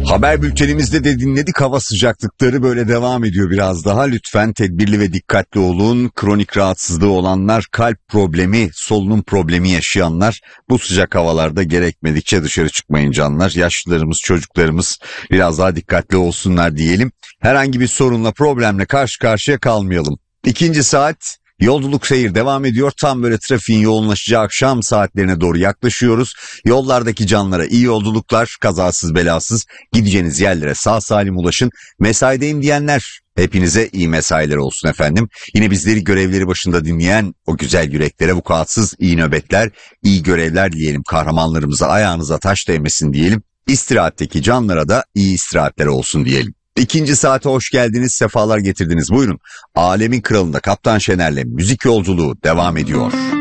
Haber bültenimizde de dinledik, hava sıcaklıkları böyle devam ediyor biraz daha. Lütfen tedbirli ve dikkatli olun. Kronik rahatsızlığı olanlar, kalp problemi, solunum problemi yaşayanlar bu sıcak havalarda gerekmedikçe dışarı çıkmayın canlar. Yaşlılarımız, çocuklarımız biraz daha dikkatli olsunlar diyelim. Herhangi bir sorunla, problemle karşı karşıya kalmayalım. İkinci saat yolculuk seyir devam ediyor. Tam böyle trafiğin yoğunlaşacağı akşam saatlerine doğru yaklaşıyoruz. Yollardaki canlara iyi yolculuklar, kazasız belasız gideceğiniz yerlere sağ salim ulaşın. Mesaideyim diyenler, hepinize iyi mesailer olsun efendim. Yine bizleri görevleri başında dinleyen o güzel yüreklere vukuatsız iyi nöbetler, iyi görevler diyelim. Kahramanlarımıza ayağınıza taş değmesin diyelim. İstirahatteki canlara da iyi istirahatler olsun diyelim. İkinci saate hoş geldiniz, sefalar getirdiniz. Buyurun. Alemin Kralı'nda Kaptan Şener'le müzik yolculuğu devam ediyor.